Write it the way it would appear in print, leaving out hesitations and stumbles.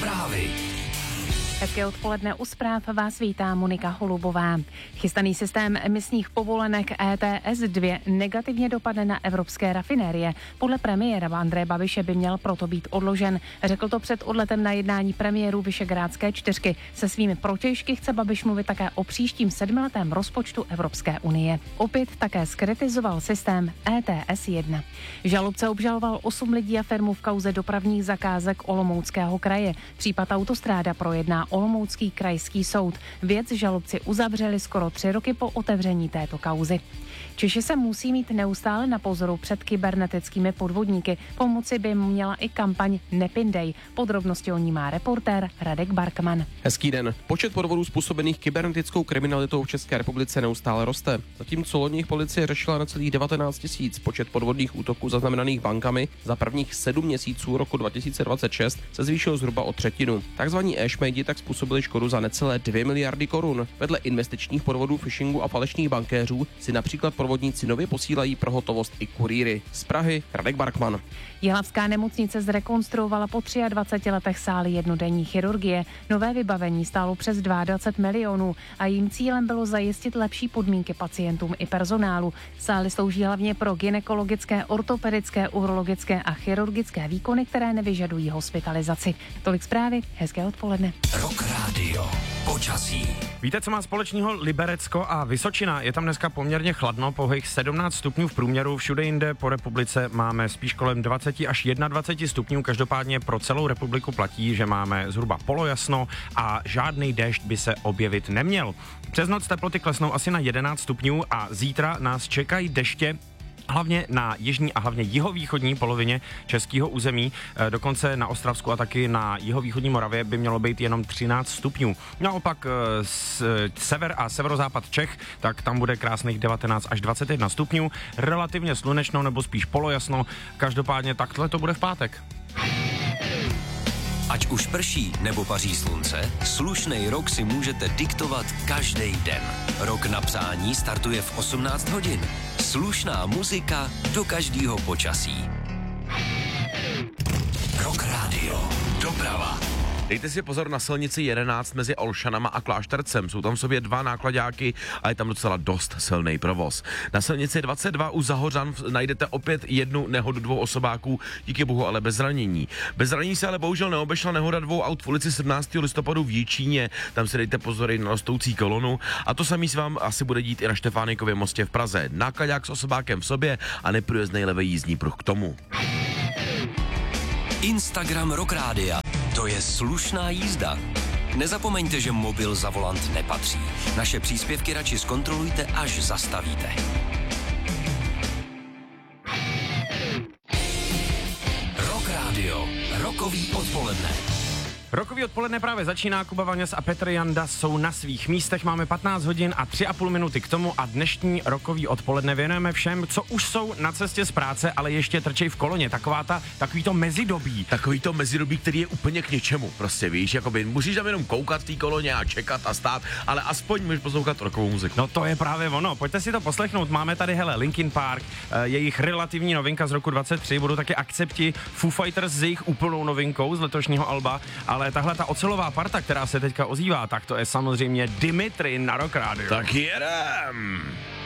Zprávy. Hezké odpoledne, u zpráv vás vítá Monika Holubová. Chystaný systém emisních povolenek ETS 2 negativně dopadne na evropské rafinérie. Podle premiéra Andreje Babiše by měl proto být odložen. Řekl to před odletem na jednání premiérů Visegrádské čtyřky. Se svými protějšky chce Babiš mluvit také o příštím 7letém rozpočtu Evropské unie. Opět také zkritizoval systém ETS 1. Žalobce obžaloval 8 lidí a firmu v kauze dopravních zakázek Olomouckého kraje. Případ autostráda projedná Olomoucký krajský soud. Věc žalobci uzavřeli skoro 3 roky po otevření této kauzy. Češi se musí mít neustále na pozoru před kybernetickými podvodníky. Pomoci by měla i kampaň Nepindej. Podrobnosti o ní má reportér Radek Barkman. Hezký den. Počet podvodů způsobených kybernetickou kriminalitou v České republice neustále roste. Zatímco loni policie řešila na celých 19 000, počet podvodných útoků zaznamenaných bankami za prvních 7 měsíců roku 2026 se zvýšil zhruba o třetinu. Takzvaní e-šmejdi tak způsobili škodu za necelé 2 miliardy korun. Vedle investičních podvodů, phishingu a falešných bankéřů si například podvodníci nově posílají pro hotovost i kurýry. Z Prahy Radek Barkman. Jihlavská nemocnice zrekonstruovala po 23 letech sály jednodenní chirurgie. Nové vybavení stálo přes 22 milionů a jím cílem bylo zajistit lepší podmínky pacientům i personálu. Sály slouží hlavně pro gynekologické, ortopedické, urologické a chirurgické výkony, které nevyžadují hospitalizaci. Tolik zprávy, hezké odpoledne. Rock Radio. Počasí. Víte, co má společného Liberecko a Vysočina? Je tam dneska poměrně chladno, pouhých 17 stupňů v průměru, všude jinde po republice máme spíš kolem 20 až 21 stupňů, každopádně pro celou republiku platí, že máme zhruba polojasno a žádný déšť by se objevit neměl. Přes noc teploty klesnou asi na 11 stupňů a zítra nás čekají deště, hlavně na jižní a hlavně jihovýchodní polovině českého území, dokonce na Ostravsku a taky na jihovýchodní Moravě by mělo být jenom 13 stupňů. Naopak sever a severozápad Čech, tak tam bude krásných 19 až 21 stupňů, relativně slunečno nebo spíš polojasno, každopádně takhle to bude v pátek. Ať už prší nebo paří slunce, slušnej rok si můžete diktovat každý den. Rok na přání startuje v 18 hodin. Slušná muzika do každého počasí. Rock Radio. Doprava. Dejte si pozor na silnici 11 mezi Olšanama a Kláštercem. Jsou tam v sobě 2 náklaďáky a je tam docela dost silný provoz. Na silnici 22 u Zahořan najdete opět jednu nehodu 2 osobáků, díky bohu ale bez zranění. Bez zranění se ale bohužel neobešla nehoda 2 aut v ulici 17. listopadu v Jičíně. Tam si dejte pozor i na rostoucí kolonu a to samý se vám asi bude dít i na Štefánikově mostě v Praze. Náklaďák s osobákem v sobě a neprůjezdnej levý jízdní pruh k tomu. Instagram Rock Rádia. To je slušná jízda. Nezapomeňte, že mobil za volant nepatří. Naše příspěvky radši zkontrolujte, až zastavíte. Rock Radio. Rokový odpoledne. Rokový odpoledne právě začíná, Kuba Vaňas a Petr Janda jsou na svých místech, máme 15 hodin a 3,5 minuty k tomu a dnešní rokový odpoledne věnujeme všem, co už jsou na cestě z práce, ale ještě trčej v koloně, takový to mezidobí. Takový to mezidobí, který je úplně k něčemu, prostě víš, jakoby můžeš tam jenom koukat v té koloně a čekat a stát, ale aspoň můžeš poslouchat rokovou muziku. No to je právě ono, pojďte si to poslechnout, máme tady Linkin Park, jejich relativní novinka z roku 23, budou taky Akcepti, Foo Fighters s jejich úplnou novinkou z letošního alba, ale tahle ta ocelová parta, která se teďka ozývá, tak to je samozřejmě Dimitri na Rock Radio. Tak jedem!